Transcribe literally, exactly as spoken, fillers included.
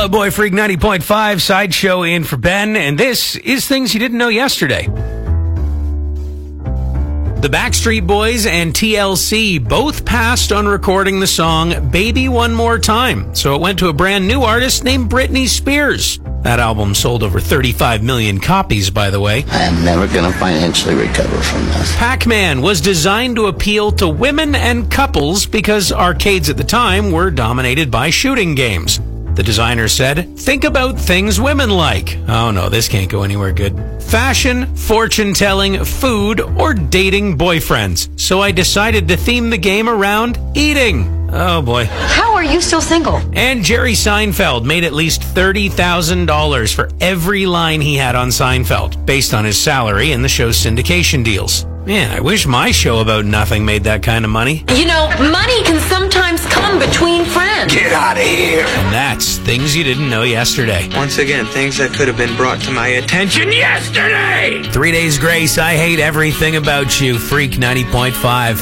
Out Boy, Freak ninety point five, Sideshow in for Ben, and this is Things You Didn't Know Yesterday. The Backstreet Boys and T L C both passed on recording the song Baby One More Time, so it went to a brand new artist named Britney Spears. That album sold over thirty-five million copies, by the way. I am never going to financially recover from this. Pac-Man was designed to appeal to women and couples because arcades at the time were dominated by shooting games. The designer said, think about things women like. Oh no, this can't go anywhere good. Fashion, fortune-telling, food, or dating boyfriends. So I decided to theme the game around eating. Oh boy. How are you still single? And Jerry Seinfeld made at least thirty thousand dollars for every line he had on Seinfeld, based on his salary and the show's syndication deals. Man, I wish my show about nothing made that kind of money. You know, money can sometimes come between friends. Get out of here. And that's Things You Didn't Know Yesterday. Once again, things that could have been brought to my attention yesterday. Three Days Grace, I Hate Everything About You, Freak ninety point five.